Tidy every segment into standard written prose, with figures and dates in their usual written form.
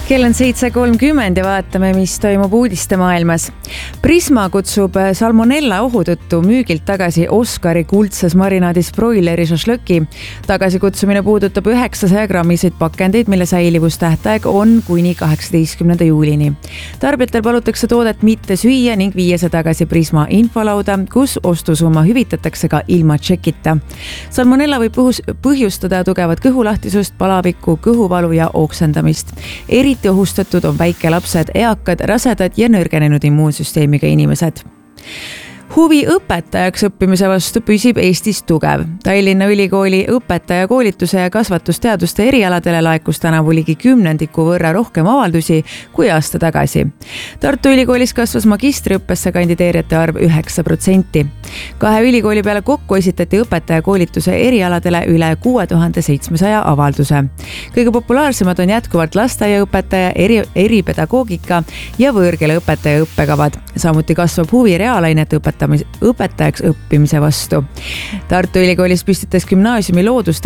Kell on 7:30 ja vaatame, mis toimub uudistemaailmas. Prisma kutsub salmonella ohu tõttu müügilt tagasi Oskari kuldses marinaadis broileri šašlõki. Tagasikutsumine puudutab 900 grammiseid pakendeid, mille säilivustähtaeg on kuni 18. juulini. Tarbijatel palutakse toodet mitte süüa ning viia see tagasi Prisma infolauda, kus ostusumma hüvitatakse ka ilma tšekita. Salmonella võib põhjustada tugevat kõhulahtisust, palavikku, kõhuvalu ja oksendamist. Eriti ohustatud on väikelapsed, eakad, rasedad ja nõrgenenud immuunsüsteemiga inimesed. Huvi õpetajaks õppimise vastu püsib Eestis tugev. Tallinna Ülikooli õpetaja koolituse ja kasvatusteaduste erialadele laekus tänavu ligi 10% võrra rohkem avaldusi kui aasta tagasi. Tartu Ülikoolis kasvas magistriõppesse kandideerijate arv 9%. 2 ülikooli peale kokku esitati õpetaja koolituse erialadele üle 6700 avalduse. Kõige populaarsemad on jätkuvalt lasteaiaõpetaja, eripedagoogika ja võõrkeele õpetaja õppekavad. Samuti kasvab huvi reaalainete õpetajaks õppimise vastu. Tartu Ülikoolis püstitas gümnaasiumi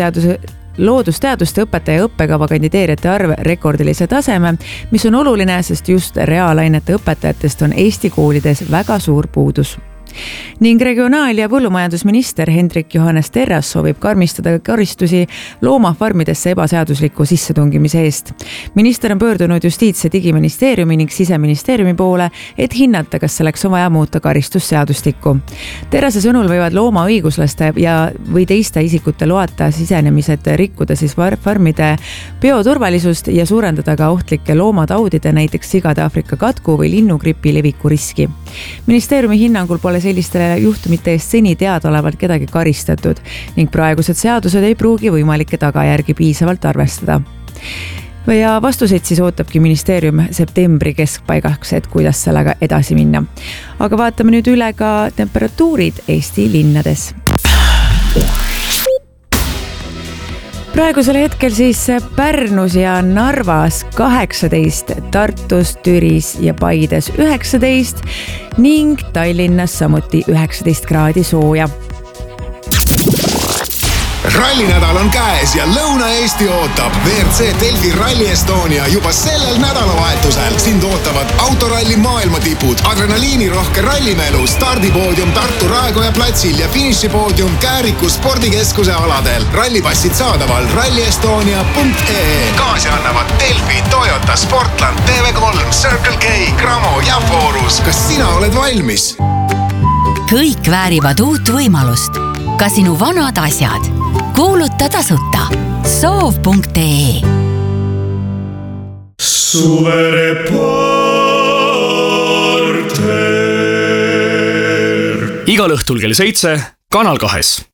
loodusteaduste õpetaja õppekava kandideerijate arv rekordilise taseme, mis on oluline, sest just reaalainete õpetajatest on Eesti koolides väga suur puudus. Ning regionaal- ja põllumajandusminister Hendrik Johannes Terras soovib karmistada karistusi loomafarmidesse ebaseadusliku sissetungimise eest. Minister on pöördunud Justiits- ja Digiministeeriumi ning Siseministeeriumi poole, et hinnata, kas selleks on vaja muuta karistusseadustikku. Terrase sõnul võivad looma õiguslaste ja või teiste isikute loata sisenemised rikkuda siis farmide bioturvalisust ja suurendada ka ohtlike loomataudide, näiteks sigade Aafrika katku või linnugripi leviku riski. Ministeeriumi hinnangul pole sellistele juhtumite eest seni teadaolevalt kedagi karistatud ning praegused seadused ei pruugi võimalikke tagajärgi piisavalt arvestada. Ja vastuseid siis ootabki ministeerium septembri keskpaigaks, et kuidas sellega edasi minna. Aga vaatame nüüd üle ka temperatuurid Eesti linnades. Praegusel hetkel siis Pärnus ja Narvas 18, Tartus, Türis ja Paides 19 ning Tallinnas samuti 19 kraadi sooja. Rallinädal on käes ja Lõuna-Eesti ootab. WRC Delfi Rally Estonia juba sellel nädalavahetusel. Sind ootavad autoralli maailmatipud, adrenaliinirohke rallimelu, stardipoodium Tartu Raekoja platsil ja finišipoodium Kääriku spordikeskuse aladel. Rallipassid saadaval rallyestonia.ee. Kaasi annavad Delfi, Toyota, Sportland, TV3, Circle K, Gramo ja Forus. Kas sina oled valmis? Kõik väärivad uut võimalust. Ka sinu vanad asjad. Kuuluta tasuta. Soov.ee. Suvereporter. Igal õhtul kell 7 Kanal 2.